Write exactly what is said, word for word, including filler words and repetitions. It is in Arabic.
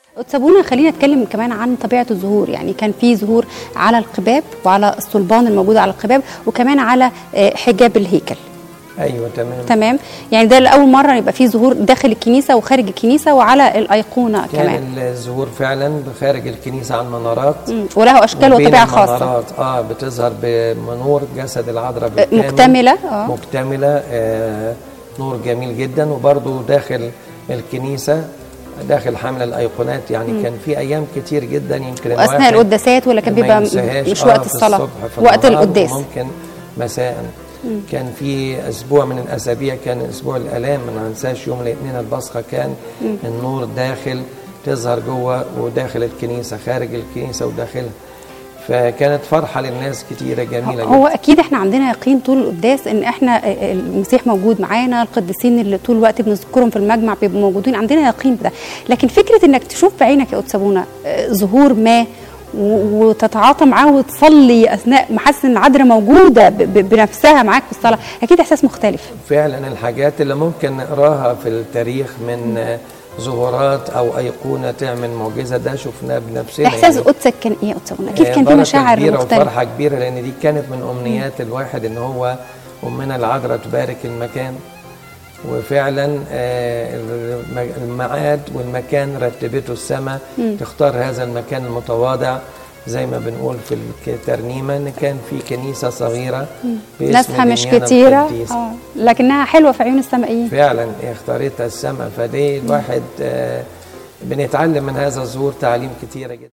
سابونا خلينا نتكلم كمان عن طبيعه الزهور. يعني كان في زهور على القباب وعلى الصلبان الموجود على القباب وكمان على حجاب الهيكل. ايوه تمام تمام. يعني ده لاول مره يبقى فيه ظهور داخل الكنيسه وخارج الكنيسه وعلى الايقونه كان كمان. كان الظهور فعلا خارج الكنيسه على المنارات وله اشكال وطبيعه خاصه. المنارات اه بتظهر بمنور جسد العذراء بالكامل مكتمله اه مكتمله آه نور جميل جدا. وبرده داخل الكنيسه داخل حمل الايقونات. يعني مم. كان في ايام كتير جدا يمكن اثناء القداسات ولا كان بيبقى مش وقت الصلاه وقت القداس ممكن مساء. مم. كان في اسبوع من الاسابيع كان اسبوع الالام ما ننساش يوم الاثنين البصخه كان مم. النور داخل تظهر جوه وداخل الكنيسه خارج الكنيسه وداخلها. فكانت فرحه للناس كتيره جميله هو جدا. اكيد احنا عندنا يقين طول القداس ان احنا المسيح موجود معانا، القديسين اللي طول الوقت بنذكرهم في المجمع بيبقوا موجودين، عندنا يقين بده. لكن فكره انك تشوف بعينك يا قدس ابونا ظهور ما وتتعاطى معاه وتصلي اثناء ما حاسس ان العذراء موجوده بنفسها معاك في الصلاه، اكيد احساس مختلف. فعلا الحاجات اللي ممكن نقراها في التاريخ من ظهورات او ايقونه تعمل معجزه ده شفناه بنفسنا. احساس يعني قدسك كان ايه يا قدس ابونا؟ اكيد كان في مشاعر كبيره وفرحه كبيره لان دي كانت من امنيات الواحد ان هو امنا العذراء تبارك المكان. وفعلا الميعاد والمكان رتبته السماء تختار هذا المكان المتواضع زي ما بنقول في الترنيمه ان كان في كنيسه صغيره ناسها مش كتيره اه لكنها حلوه في عيون السمائيين. فعلا اختارتها السماء. فدي الواحد آه بنتعلم من هذا الظهور تعليم كتيره جدا.